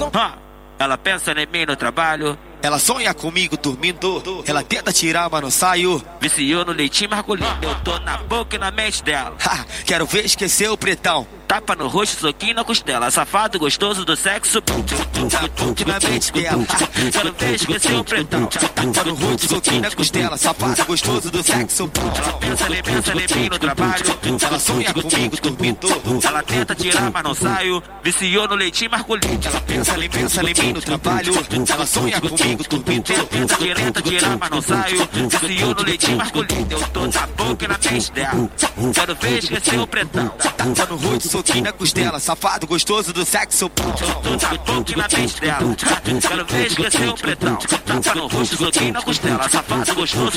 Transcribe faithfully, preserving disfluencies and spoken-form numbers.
Ha, ela pensa em mim no trabalho. Ela sonha comigo dormindo. Ela tenta tirar, mas não saio. Viciou no leitinho masculino. Eu tô na boca e na mente dela. Ha, quero ver esquecer o pretão. Tapa no rosto, soquinho na costela. Safado gostoso do sexo. Tá boca na mente dela. Quero ver esquecer o pretão. Tapa no rosto, soquinho na costela. Safado gostoso do sexo. Ela pensa em pensa em mim no trabalho. Ela sonha comigo dormindo. Ela tenta tirar, mas não saio. Viciou no leitinho masculino. Ela pensa, ela pensa em mim no trabalho. Ela sonha comigo dormindo. Tenta tirar, tirar, mas não saio. Viciou no leitinho masculino. Eu tô na boca e na mente dela. Quero ver esquecer o pretão. Tapa no rosto, soquinho na costela. Safado gostoso do sexo. Tô na boca e na mente dela. Quero ver esquecer o pretão. Tapa no rosto, soquinho na costela. Safado gostoso